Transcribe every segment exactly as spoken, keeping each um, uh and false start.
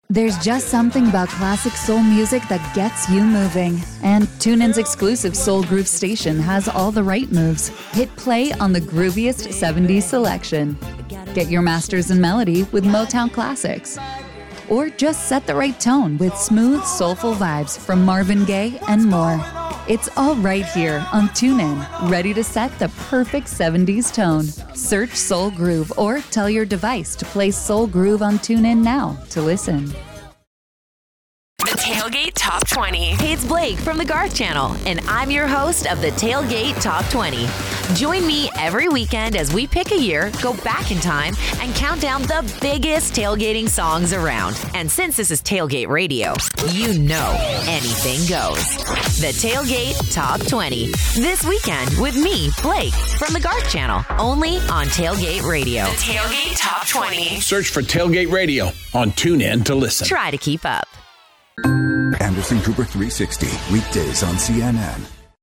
There's just something about classic soul music that gets you moving. And TuneIn's exclusive Soul Groove station has all the right moves. Hit play on the grooviest seventies selection. Get your masters in melody with Motown classics. Or just set the right tone with smooth, soulful vibes from Marvin Gaye and more. It's all right here on TuneIn, ready to set the perfect seventies tone. Search Soul Groove or tell your device to play Soul Groove on TuneIn now to listen. The Tailgate Top twenty. Hey, it's Blake from the Garth Channel, and I'm your host of the Tailgate Top twenty. Join me every weekend as we pick a year, go back in time, and count down the biggest tailgating songs around. And since this is Tailgate Radio, you know anything goes. The Tailgate Top twenty. This weekend with me, Blake, from the Garth Channel, only on Tailgate Radio. The Tailgate Top twenty. Search for Tailgate Radio on TuneIn to listen. Try to keep up. Anderson Cooper three sixty, weekdays on C N N.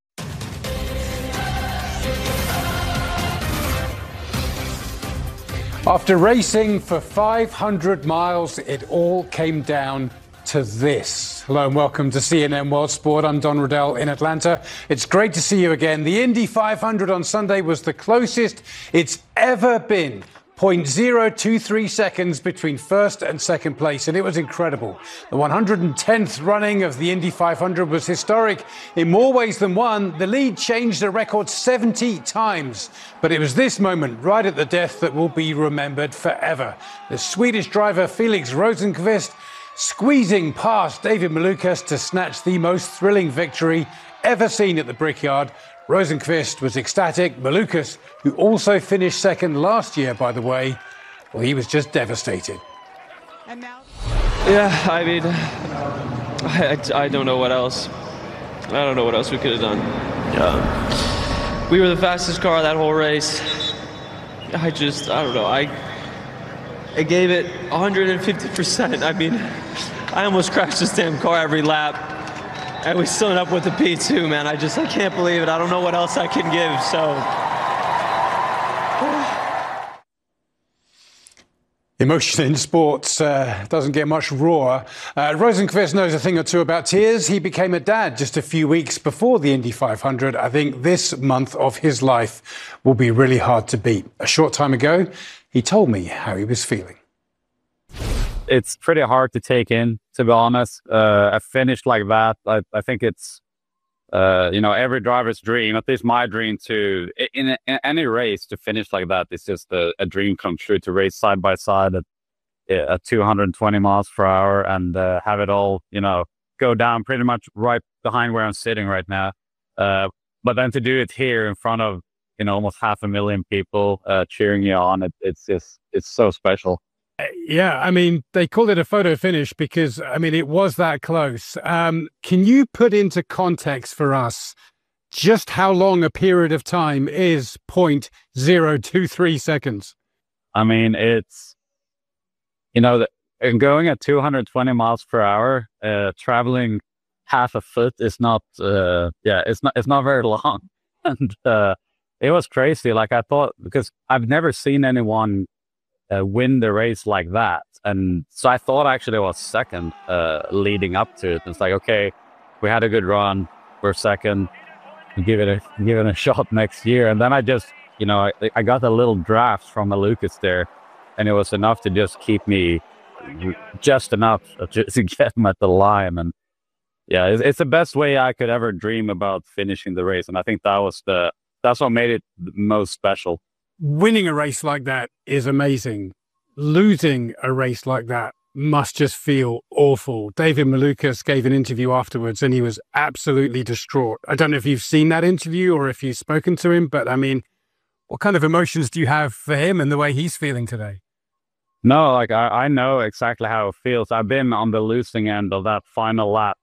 After racing for five hundred miles, it all came down to this. Hello and welcome to C N N World Sport. I'm Don Riddell in Atlanta. It's great to see you again. The Indy five hundred on Sunday was the closest it's ever been. zero point zero two three seconds between first and second place, and it was incredible. The one hundred tenth running of the Indy five hundred was historic in more ways than one. The lead changed the record seventy times, but it was this moment right at the death that will be remembered forever. The Swedish driver Felix Rosenqvist squeezing past David Malukas to snatch the most thrilling victory ever seen at the Brickyard. Rosenqvist was ecstatic. Malukas, who also finished second last year, by the way, well, he was just devastated. And now, yeah, I mean, I, I, I don't know what else. I don't know what else we could have done. Yeah. We were the fastest car that whole race. I just, I don't know. I, I gave it one hundred fifty percent. I mean, I almost crashed this damn car every lap. And we still end up with the P two, man. I just, I can't believe it. I don't know what else I can give, so. Emotion in sports uh, doesn't get much rawer. Uh, Rosenqvist knows a thing or two about tears. He became a dad just a few weeks before the Indy five hundred. I think this month of his life will be really hard to beat. A short time ago, he told me how he was feeling. It's pretty hard to take in, to be honest. Uh, a finish like that, I, I think it's, uh, you know, every driver's dream, at least my dream to, in, in any race, to finish like that. It's just a, a dream come true to race side by side at, at two hundred twenty miles per hour and uh, have it all, you know, go down pretty much right behind where I'm sitting right now. Uh, but then to do it here in front of, you know, almost half a million people uh, cheering you on, it, it's just, it's so special. Yeah, I mean, they called it a photo finish because, I mean, it was that close. Um, can you put into context for us just how long a period of time is zero point zero two three seconds? I mean, it's, you know, and going at two hundred twenty miles per hour, uh, traveling half a foot is not, uh, yeah, it's not, it's not very long. And uh, it was crazy. Like I thought, because I've never seen anyone Uh, win the race like that. And so I thought actually I was second uh, leading up to it. It's like, okay, we had a good run. We're second. Give it a give it a shot next year. And then I just, you know, I, I got a little draft from Malukas there, and it was enough to just keep me just enough to, to get him at the line. And yeah, it's, it's the best way I could ever dream about finishing the race. And I think that was the that's what made it the most special. Winning a race like that is amazing. Losing a race like that must just feel awful. David Malukas gave an interview afterwards and he was absolutely distraught. I don't know if you've seen that interview or if you've spoken to him, but I mean, what kind of emotions do you have for him and the way he's feeling today? No, like I, I know exactly how it feels. I've been on the losing end of that final lap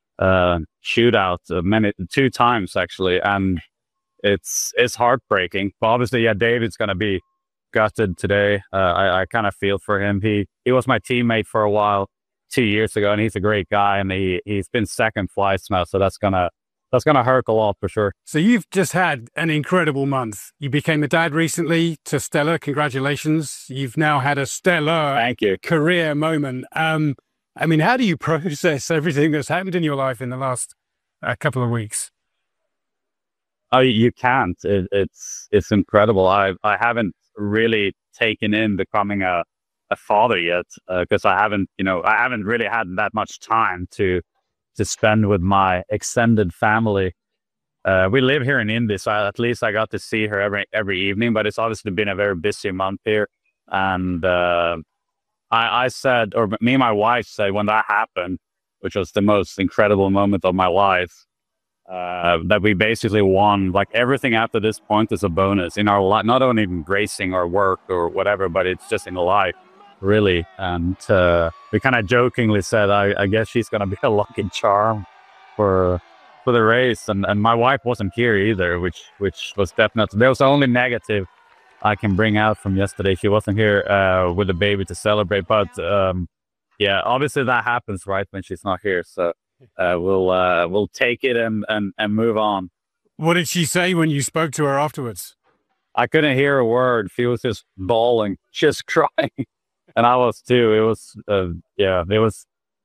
uh, shootout uh, many, two times actually. And It's it's heartbreaking. But obviously, yeah, David's going to be gutted today. Uh, I, I kind of feel for him. He he was my teammate for a while, two years ago, and he's a great guy. And he, he's been second twice now, so that's going to that's gonna hurt a lot for sure. So you've just had an incredible month. You became a dad recently to Stella. Congratulations. You've now had a stellar Thank you. career moment. Um, I mean, how do you process everything that's happened in your life in the last uh, couple of weeks? Oh, you can't. It, it's it's incredible. I I haven't really taken in becoming a, a father yet because uh, I haven't, you know, I haven't really had that much time to to spend with my extended family. Uh, we live here in Indy, so I, at least I got to see her every every evening. But it's obviously been a very busy month here, and uh, I, I said, or me and my wife said, when that happened, which was the most incredible moment of my life, uh, that we basically won. Like everything after this point is a bonus in our life, not only in racing or work or whatever, but it's just in life, really. And uh, we kind of jokingly said, I, I guess she's going to be a lucky charm for for the race. And, and my wife wasn't here either, which which was definitely, that was the only negative I can bring out from yesterday. She wasn't here uh, with the baby to celebrate, but um, yeah, obviously that happens, right, when she's not here. So uh, we'll uh, we'll take it and, and, and move on. What did she say when you spoke to her afterwards? I couldn't hear a word. She was just bawling, just crying, and I was too. It was uh, yeah, it was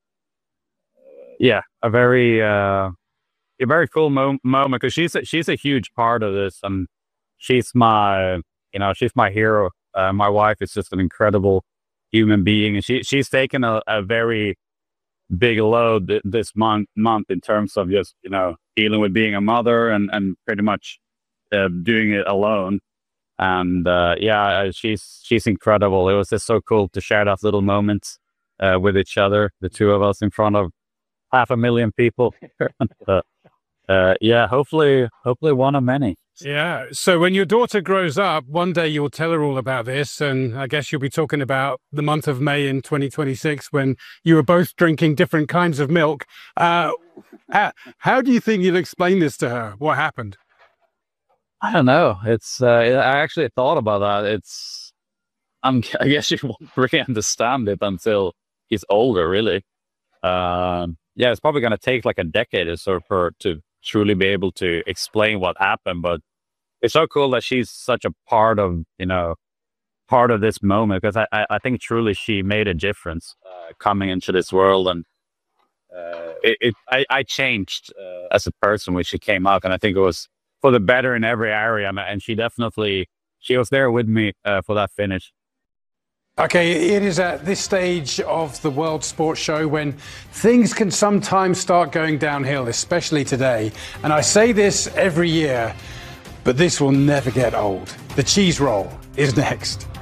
yeah, a very uh, a very cool mo- moment because she's a, she's a huge part of this, and she's my. You know, she's my hero. Uh, my wife is just an incredible human being, and she she's taken a, a very big load th- this month month in terms of just, you know, dealing with being a mother and and pretty much uh, doing it alone. And uh, yeah, she's she's incredible. It was just so cool to share those little moments uh, with each other, the two of us in front of half a million people. uh, uh, yeah, hopefully, hopefully one of many. Yeah. So when your daughter grows up, one day you'll tell her all about this. And I guess you'll be talking about the month of May in twenty twenty-six when you were both drinking different kinds of milk. Uh, how, how do you think you'll explain this to her? What happened? I don't know. It's, uh, I actually thought about that. It's, I'm, I guess she won't really understand it until he's older, really. Um, yeah, it's probably going to take like a decade or so for her to truly be able to explain what happened, but it's so cool that she's such a part of, you know, part of this moment, because I, I, I think truly she made a difference uh, coming into this world, and uh, it, it I, I changed uh, as a person when she came out, and I think it was for the better in every area, and she definitely, she was there with me uh, for that finish. Okay, it is at this stage of the World Sports Show when things can sometimes start going downhill, especially today. And I say this every year, but this will never get old. The cheese roll is next.